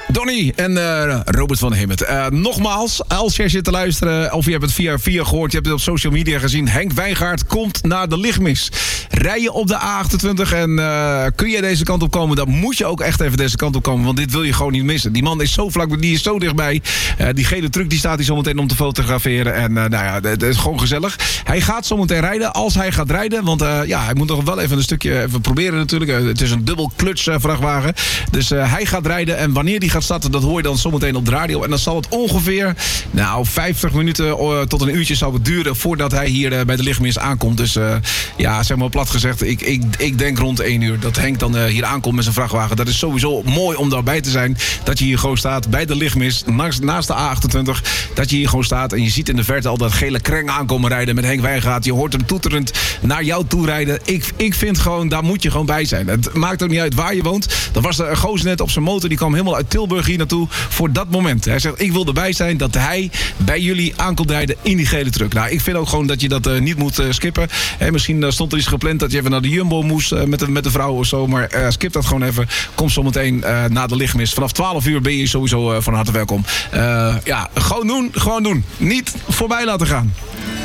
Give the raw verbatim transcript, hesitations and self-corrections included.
Donny en uh, Robert van Hemmet. Uh, nogmaals, als jij zit te luisteren, of je hebt het via via gehoord, je hebt het op social media gezien. Henk Wijngaard komt naar de lichtmis. Rij je op de A achtentwintig en uh, kun je deze kant op komen, dan moet je ook echt even deze kant op komen. Want dit wil je gewoon niet missen. Die man is zo vlak, die is zo dichtbij. Uh, die gele truck die staat hier zometeen om te fotograferen. En uh, nou ja, dat is gewoon gezellig. Hij gaat zometeen rijden, als hij gaat rijden. Want uh, ja, hij moet nog wel even een stukje even proberen natuurlijk. Uh, het is een dubbel kluts uh, vrachtwagen. Dus uh, hij gaat rijden en wanneer die gaat starten, dat hoor je dan zometeen op de radio. En dan zal het ongeveer, nou, vijftig minuten uh, tot een uurtje zal het duren voordat hij hier uh, bij de lichtmis aankomt. Dus uh, ja, zeg maar plat gezegd, ik, ik, ik denk rond één uur dat Henk dan uh, hier aankomt met zijn vrachtwagen. Dat is sowieso mooi om daarbij te zijn. Dat je hier gewoon staat bij de lichtmis, naast, naast de A achtentwintig. Dat je hier gewoon staat en je ziet in de verte al dat gele kreng aankomen rijden met Henk Wijngaard. Je hoort hem toeterend naar jou toe rijden. Ik, ik vind gewoon, daar moet je gewoon bij zijn. Het maakt ook niet uit waar je woont. Er was er een gozer net op zijn motor, die kwam helemaal uit Tilburg hier naartoe voor dat moment. Hij zegt, ik wil erbij zijn dat hij bij jullie aankomt rijden in die gele truck. Nou, ik vind ook gewoon dat je dat uh, niet moet uh, skippen. He, misschien uh, stond er iets gepland dat je even naar de Jumbo moest uh, met, de, met de vrouw of zo. Maar uh, skip dat gewoon even. Kom zo meteen uh, naar de lichtmis. Vanaf twaalf uur ben je sowieso uh, van harte welkom. Uh, ja, gewoon doen, gewoon doen. Niet voorbij laten gaan.